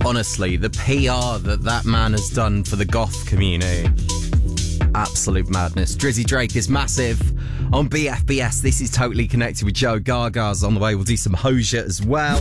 Honestly, the PR that man has done for the goth community. Absolute madness. Drizzy Drake is massive on BFBS. This is Totally Connected with Joe. Gaga's on the way. We'll do some Hozier as well.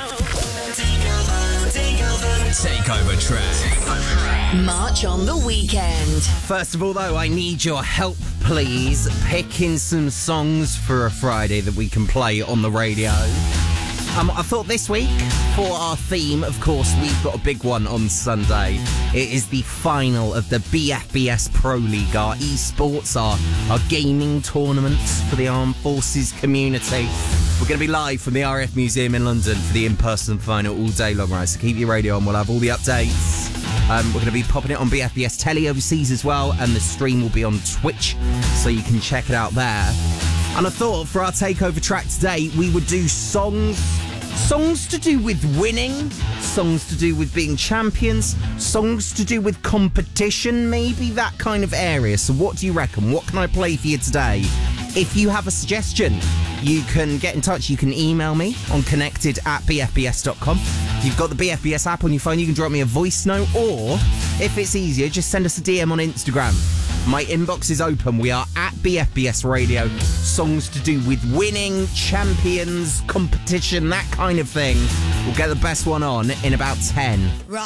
Takeover track. March on the weekend. First of all, though, I need your help, please, picking some songs for a Friday that we can play on the radio. I thought this week, for our theme, of course, we've got a big one on Sunday. It is the final of the BFBS Pro League, our esports, our gaming tournament for the armed forces community. We're going to be live from the RF Museum in London for the in-person final all day long, right? So keep your radio on, we'll have all the updates. We're going to be popping it on BFBS Telly overseas as well, and the stream will be on Twitch, so you can check it out there. And I thought for our takeover track today, we would do songs to do with winning, songs to do with being champions, songs to do with competition, maybe that kind of area. So what do you reckon? What can I play for you today? If you have a suggestion, you can get in touch. You can email me on connected@bfbs.com. If you've got the BFBS app on your phone, you can drop me a voice note, or if it's easier, just send us a DM on Instagram. My inbox is open. We are at BFBS Radio. Songs to do with winning, champions, competition, that kind of thing. We'll get the best one on in about 10.